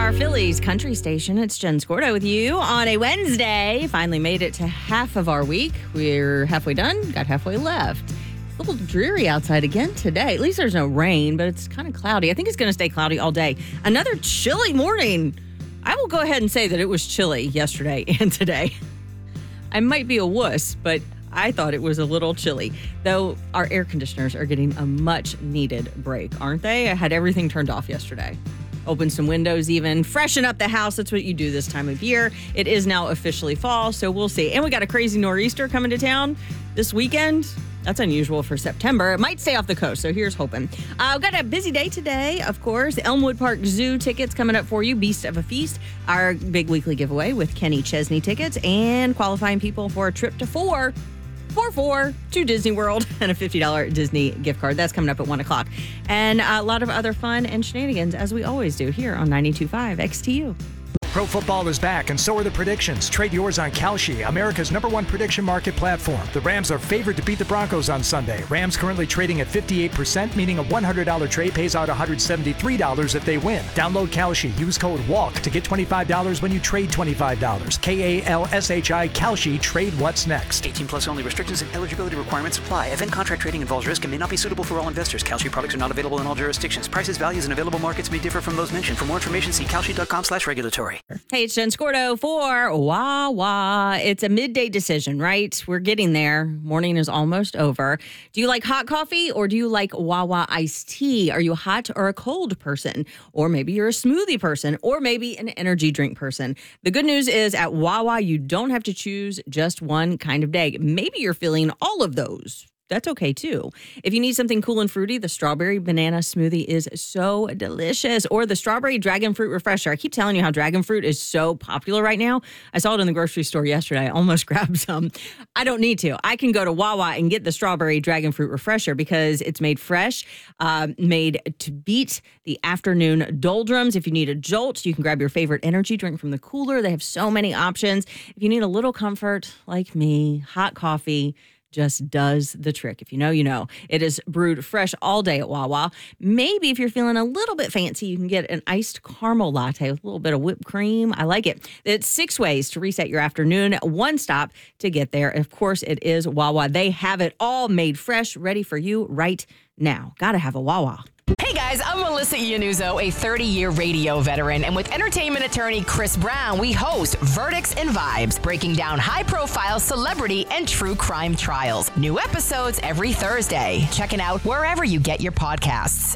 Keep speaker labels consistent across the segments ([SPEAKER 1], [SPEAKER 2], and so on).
[SPEAKER 1] WWR Phillies country station. It's Jen Scordo with you on a Wednesday. Finally made it to half of our week. We're halfway done, got halfway left. It's a little dreary outside again today. At least there's no rain, but it's kind of cloudy. I think it's going to stay cloudy all day. Another chilly morning. I will go ahead and say that it was chilly yesterday and today. I might be a wuss, but I thought it was a little chilly, though our air conditioners are getting a much needed break, aren't they? I had everything turned off yesterday. Open some windows even, freshen up the house. That's what you do this time of year. It is now officially fall, so we'll see. And we got a crazy nor'easter coming to town this weekend. That's unusual for September. It might stay off the coast, so here's hoping. We've got a busy day today, of course. Elmwood Park Zoo tickets coming up for you. Beast of a Feast, our big weekly giveaway with Kenny Chesney tickets, and qualifying people for a trip to four to Disney World and a $50 Disney gift card. That's coming up at 1 o'clock. And a lot of other fun and shenanigans, as we always do here on 92.5 XTU.
[SPEAKER 2] Pro football is back, and so are the predictions. Trade yours on Kalshi, America's #1 prediction market platform. The Rams are favored to beat the Broncos on Sunday. Rams currently trading at 58%, meaning a $100 trade pays out $173 if they win. Download Kalshi. Use code WALK to get $25 when you trade $25. Kalshi, Kalshi. Trade what's next.
[SPEAKER 3] 18 plus only. Restrictions and eligibility requirements apply. Event contract trading involves risk and may not be suitable for all investors. Kalshi products are not available in all jurisdictions. Prices, values, and available markets may differ from those mentioned. For more information, see kalshi.com/regulatory.
[SPEAKER 1] Hey, it's Jen Scordo for Wawa. It's a midday decision, right? We're getting there. Morning is almost over. Do you like hot coffee or do you like Wawa iced tea? Are you a hot or a cold person? Or maybe you're a smoothie person or maybe an energy drink person. The good news is at Wawa, you don't have to choose just one kind of day. Maybe you're feeling all of those. That's okay, too. If you need something cool and fruity, the strawberry banana smoothie is so delicious. Or the strawberry dragon fruit refresher. I keep telling you how dragon fruit is so popular right now. I saw it in the grocery store yesterday. I almost grabbed some. I don't need to. I can go to Wawa and get the strawberry dragon fruit refresher because it's made fresh, made to beat the afternoon doldrums. If you need a jolt, you can grab your favorite energy drink from the cooler. They have so many options. If you need a little comfort, like me, hot coffee just does the trick. If you know, you know. It is brewed fresh all day at Wawa. Maybe if you're feeling a little bit fancy, you can get an iced caramel latte with a little bit of whipped cream. I like it. It's 6 ways to reset your afternoon. One stop to get there. Of course, it is Wawa. They have it all made fresh, ready for you right now. Gotta have a Wawa.
[SPEAKER 4] Hey guys, I'm Melissa Iannuzzo, a 30-year radio veteran, and with entertainment attorney Chris Brown, we host Verdicts and Vibes, breaking down high-profile celebrity and true crime trials. New episodes every Thursday. Check it out wherever you get your podcasts.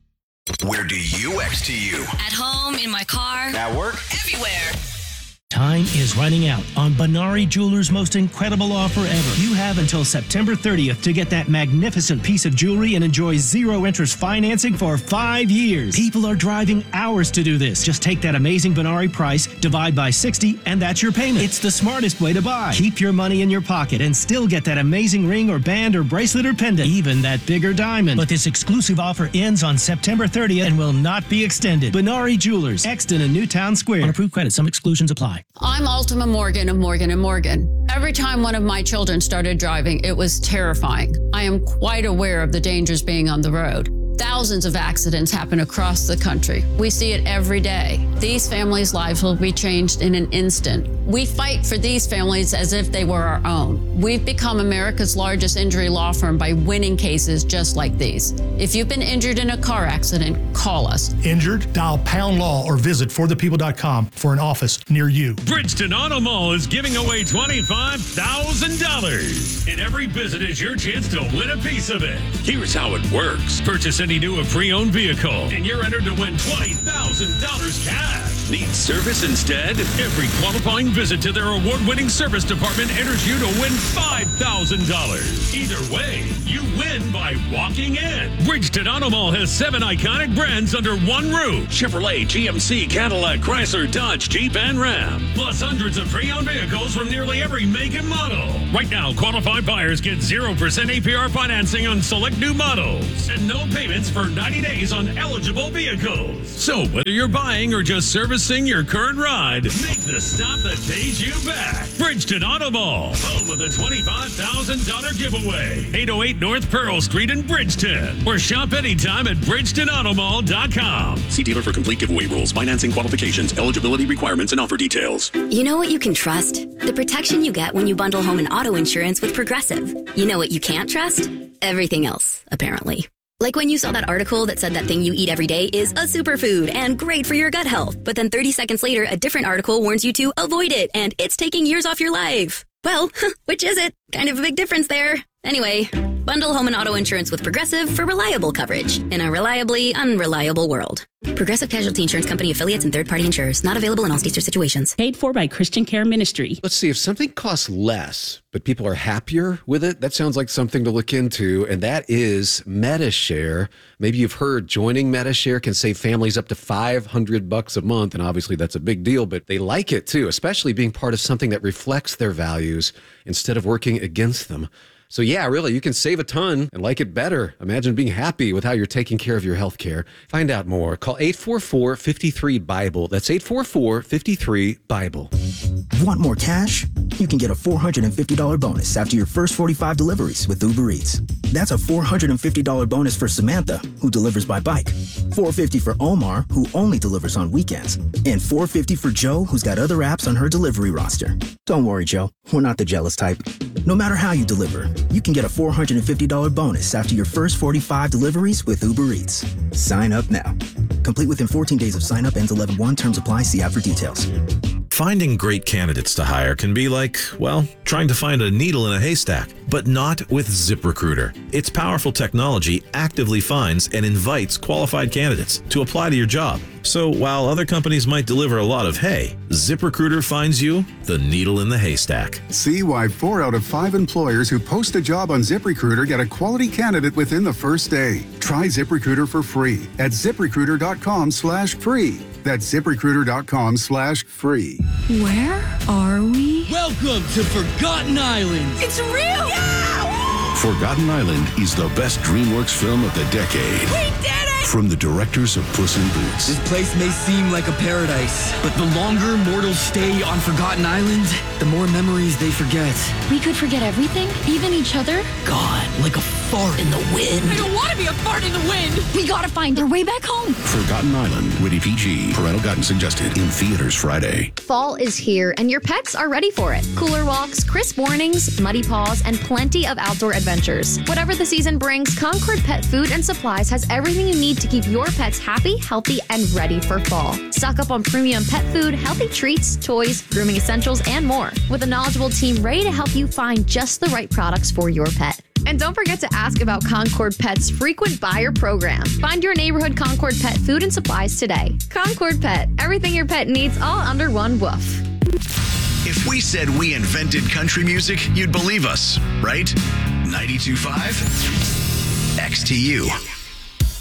[SPEAKER 5] Where do you XTU?
[SPEAKER 6] At home, in my car.
[SPEAKER 5] At work?
[SPEAKER 6] Everywhere.
[SPEAKER 7] Time is running out on Benari Jewelers' most incredible offer ever. You have until September 30th to get that magnificent piece of jewelry and enjoy zero interest financing for 5 years. People are driving hours to do this. Just take that amazing Benari price, divide by 60, and that's your payment. It's the smartest way to buy. Keep your money in your pocket and still get that amazing ring or band or bracelet or pendant, even that bigger diamond. But this exclusive offer ends on September 30th and will not be extended. Benari Jewelers, Exton and Newtown Square. On approved credit, some exclusions apply.
[SPEAKER 8] I'm Ultima Morgan of Morgan & Morgan. Every time one of my children started driving, it was terrifying. I am quite aware of the dangers being on the road. Thousands of accidents happen across the country. We see it every day. These families' lives will be changed in an instant. We fight for these families as if they were our own. We've become America's largest injury law firm by winning cases just like these. If you've been injured in a car accident, call us.
[SPEAKER 9] Injured? Dial Pound Law or visit forthepeople.com for an office near you.
[SPEAKER 10] Bridgeton Auto Mall is giving away $25,000. And every visit is your chance to win a piece of it. Here's how it works. Purchase any new or pre-owned vehicle, and you're entered to win $20,000 cash. Need service instead? Every qualifying visit to their award-winning service department enters you to win $5,000. Either way, you win by walking in. Bridgeton Auto Mall has 7 iconic brands under one roof. Chevrolet, GMC, Cadillac, Chrysler, Dodge, Jeep, and Ram. Plus hundreds of pre-owned vehicles from nearly every make and model. Right now, qualified buyers get 0% APR financing on select new models. And no payment credits for 90 days on eligible vehicles. So whether you're buying or just servicing your current ride, make the stop that pays you back. Bridgeton Auto Mall, home of the $25,000 giveaway. 808 North Pearl Street in Bridgeton. Or shop anytime at BridgetonAutoMall.com.
[SPEAKER 11] See dealer for complete giveaway rules, financing qualifications, eligibility requirements, and offer details.
[SPEAKER 12] You know what you can trust? The protection you get when you bundle home and auto insurance with Progressive. You know what you can't trust? Everything else, apparently. Like when you saw that article that said that thing you eat every day is a superfood and great for your gut health. But then 30 seconds later, a different article warns you to avoid it and it's taking years off your life. Well, which is it? Kind of a big difference there. Anyway, bundle home and auto insurance with Progressive for reliable coverage in a reliably unreliable world. Progressive Casualty Insurance Company affiliates and third-party insurers. Not available in all states or situations.
[SPEAKER 13] Paid for by Christian Care Ministry.
[SPEAKER 14] Let's see, if something costs less, but people are happier with it, that sounds like something to look into, and that is Medi-Share. Maybe you've heard joining Medi-Share can save families up to $500 a month, and obviously that's a big deal, but they like it too, especially being part of something that reflects their values instead of working against them. So yeah, really, you can save a ton and like it better. Imagine being happy with how you're taking care of your health care. Find out more. Call 844-53-BIBLE. That's 844-53-BIBLE.
[SPEAKER 15] Want more cash? You can get a $450 bonus after your first 45 deliveries with Uber Eats. That's a $450 bonus for Samantha, who delivers by bike. $450 for Omar, who only delivers on weekends. And $450 for Joe, who's got other apps on her delivery roster. Don't worry, Joe. We're not the jealous type. No matter how you deliver, you can get a $450 bonus after your first 45 deliveries with Uber Eats. Sign up now. Complete within 14 days of sign up. Ends 11/1. Terms apply. See app for details.
[SPEAKER 16] Finding great candidates to hire can be like, well, trying to find a needle in a haystack, but not with ZipRecruiter. Its powerful technology actively finds and invites qualified candidates to apply to your job. So while other companies might deliver a lot of hay, ZipRecruiter finds you the needle in the haystack.
[SPEAKER 17] See why 4 out of 5 employers who post a job on ZipRecruiter get a quality candidate within the first day. Try ZipRecruiter for free at ZipRecruiter.com/free. That's ZipRecruiter.com/free.
[SPEAKER 18] Where are we?
[SPEAKER 19] Welcome to Forgotten Island.
[SPEAKER 18] It's real! Yeah!
[SPEAKER 20] Forgotten Island is the best DreamWorks film of the decade.
[SPEAKER 18] We did it!
[SPEAKER 20] From the directors of Puss in Boots.
[SPEAKER 19] This place may seem like a paradise, but the longer mortals stay on Forgotten Island, the more memories they forget.
[SPEAKER 18] We could forget everything, even each other.
[SPEAKER 19] God, like a fart in the wind.
[SPEAKER 18] I don't want to be a fart in the wind. We gotta find our way back home.
[SPEAKER 20] Forgotten Island, rated PG. Parental guidance suggested. In theaters Friday.
[SPEAKER 21] Fall is here, and your pets are ready for it. Cooler walks, crisp mornings, muddy paws, and plenty of outdoor adventures. Whatever the season brings, Concord Pet Food and Supplies has everything you need to keep your pets happy, healthy, and ready for fall. Stock up on premium pet food, healthy treats, toys, grooming essentials, and more. With a knowledgeable team ready to help you find just the right products for your pet. And don't forget to ask about Concord Pet's frequent buyer program. Find your neighborhood Concord Pet Food and Supplies today. Concord Pet, everything your pet needs all under one roof.
[SPEAKER 5] If we said we invented country music, you'd believe us, right? 92.5 XTU.